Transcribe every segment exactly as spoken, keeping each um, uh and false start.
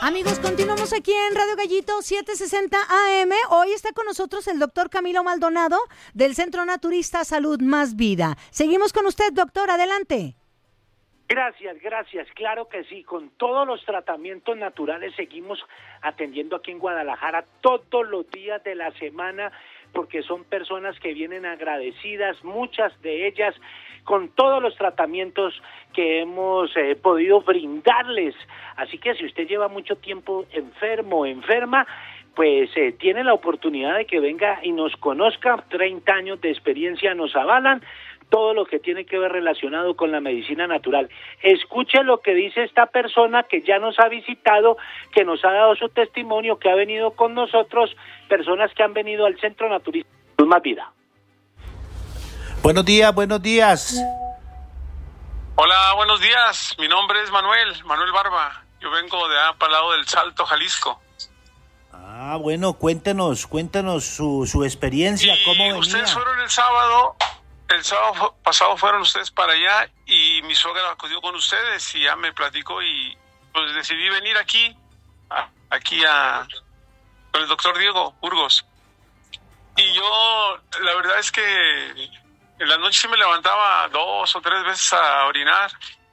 Amigos, continuamos aquí en Radio Gallito setecientos sesenta A M. Hoy está con nosotros el doctor Camilo Maldonado del Centro Naturista Salud Más Vida. Seguimos con usted, doctor, adelante. Gracias, gracias, claro que sí, con todos los tratamientos naturales seguimos atendiendo aquí en Guadalajara todos los días de la semana, porque son personas que vienen agradecidas, muchas de ellas, con todos los tratamientos que hemos eh, podido brindarles. Así que si usted lleva mucho tiempo enfermo o enferma, pues eh, tiene la oportunidad de que venga y nos conozca. treinta años de experiencia nos avalan todo lo que tiene que ver relacionado con la medicina natural. Escuche lo que dice esta persona que ya nos ha visitado, que nos ha dado su testimonio, que ha venido con nosotros, personas que han venido al Centro Naturista Salud Más Vida. Buenos días, buenos días. Hola, buenos días. Mi nombre es Manuel, Manuel Barba. Yo vengo de allá para el lado del Salto, Jalisco. Ah, bueno, cuéntenos, cuéntenos su, su experiencia, y cómo venía. Ustedes fueron el sábado, el sábado pasado fueron ustedes para allá y mi suegra acudió con ustedes y ya me platicó y pues decidí venir aquí, a, aquí a, con el doctor Diego Burgos. Y yo, la verdad es que en la noche sí me levantaba dos o tres veces a orinar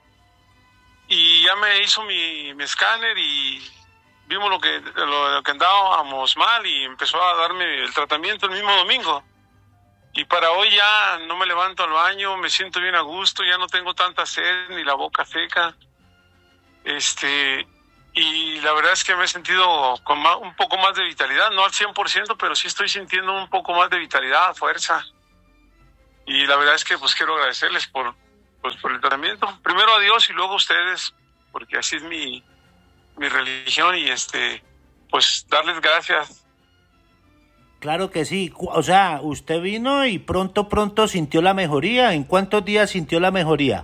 y ya me hizo mi, mi escáner y vimos lo que, lo, lo que andábamos mal y empezó a darme el tratamiento el mismo domingo. Y para hoy ya no me levanto al baño, me siento bien a gusto, ya no tengo tanta sed ni la boca seca. Este, y la verdad es que me he sentido con más, un poco más de vitalidad, no al cien por ciento, pero sí estoy sintiendo un poco más de vitalidad, fuerza. Y la verdad es que pues quiero agradecerles por, pues, por el tratamiento. Primero a Dios y luego a ustedes, porque así es mi, mi religión y este, pues darles gracias. Claro que sí, o sea, usted vino y pronto, pronto sintió la mejoría. ¿En cuántos días sintió la mejoría?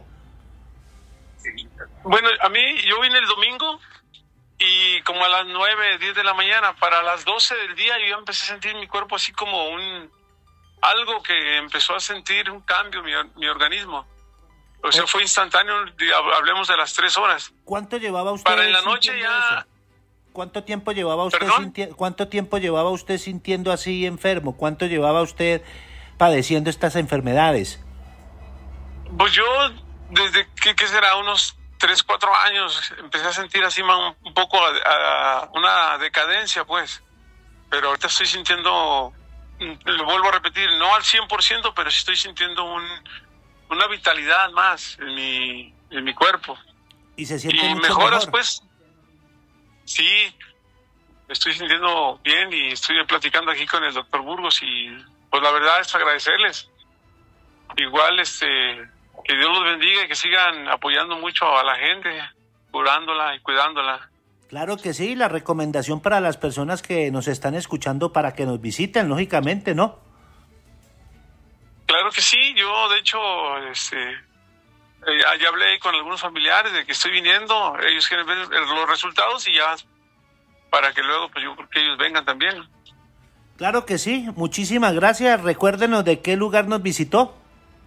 Bueno, a mí, yo vine el domingo y como a las nueve, diez de la mañana, para las doce del día yo ya empecé a sentir mi cuerpo así como un, algo que empezó a sentir un cambio mi, mi organismo. O sea, fue instantáneo, hablemos de las tres horas. ¿Cuánto llevaba usted Para en la noche ya... Eso? ¿Cuánto tiempo llevaba usted sinti- cuánto tiempo llevaba usted sintiendo así enfermo? ¿Cuánto llevaba usted padeciendo estas enfermedades? Pues yo desde que ¿qué será? unos tres, cuatro años empecé a sentir así un poco a, a una decadencia, pues. Pero ahorita estoy sintiendo, lo vuelvo a repetir, no al cien por ciento, pero sí estoy sintiendo un, una vitalidad más en mi, en mi cuerpo. Y se siente y mucho mejoras, mejor. Pues. Sí, me estoy sintiendo bien y estoy platicando aquí con el doctor Burgos y pues la verdad es agradecerles. Igual este que Dios los bendiga y que sigan apoyando mucho a la gente, curándola y cuidándola. Claro que sí, la recomendación para las personas que nos están escuchando para que nos visiten, lógicamente, ¿no? Claro que sí, yo de hecho este Eh, ya hablé con algunos familiares de que estoy viniendo, ellos quieren ver los resultados y ya para que luego pues yo creo que ellos vengan también. Claro que sí, muchísimas gracias. Recuérdenos de qué lugar nos visitó.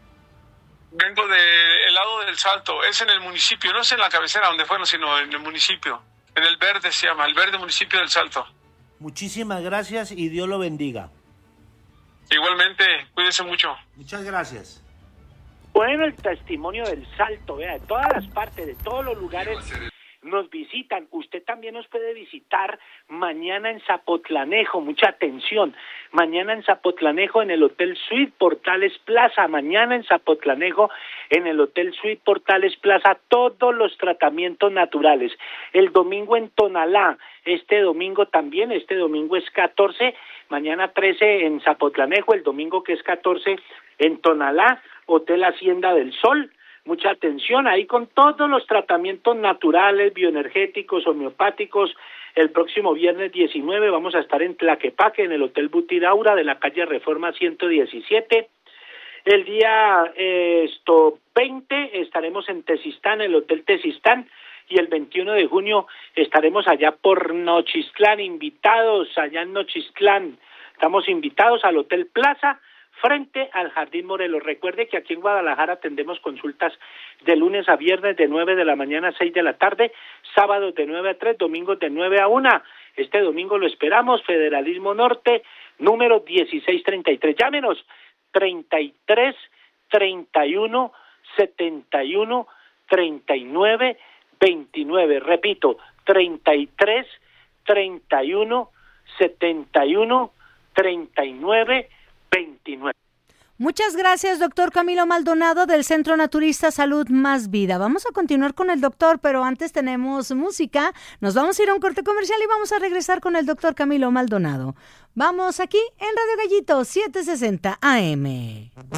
Vengo del lado del Salto, es en el municipio, no es en la cabecera donde fueron, sino en el municipio, en el Verde se llama, el Verde municipio del Salto. Muchísimas gracias y Dios lo bendiga. Igualmente, cuídese mucho. Muchas gracias. Bueno, el testimonio del Salto, vea, de todas las partes, de todos los lugares nos visitan. Usted también nos puede visitar mañana en Zapotlanejo, mucha atención, mañana en Zapotlanejo en el Hotel Suite Portales Plaza, mañana en Zapotlanejo en el Hotel Suite Portales Plaza, todos los tratamientos naturales. El domingo en Tonalá, este domingo también, este domingo es catorce, mañana trece en Zapotlanejo, el domingo que es catorce en Tonalá, Hotel Hacienda del Sol. Mucha atención ahí con todos los tratamientos naturales, bioenergéticos, homeopáticos. El próximo viernes diecinueve vamos a estar en Tlaquepaque, en el Hotel Butidaura de la calle Reforma ciento diecisiete. El día eh, esto veinte estaremos en Tezistán, el Hotel Tezistán, y el veintiuno de junio estaremos allá por Nochistlán, invitados allá en Nochistlán. Estamos invitados al Hotel Plaza, frente al Jardín Morelos. Recuerde que aquí en Guadalajara atendemos consultas de lunes a viernes de nueve de la mañana a seis de la tarde, sábados de nueve a tres, domingos de nueve a una. Este domingo lo esperamos, Federalismo Norte, número dieciséis treinta y tres. Llámenos, treinta y tres, treinta y uno, setenta y uno, treinta y nueve, veintinueve. Repito, treinta y tres, treinta y uno, setenta y uno, treinta y nueve, veintinueve. Muchas gracias, doctor Camilo Maldonado del Centro Naturista Salud Más Vida. Vamos a continuar con el doctor, pero antes tenemos música. Nos vamos a ir a un corte comercial y vamos a regresar con el doctor Camilo Maldonado. Vamos aquí en Radio Gallito setecientos sesenta A M.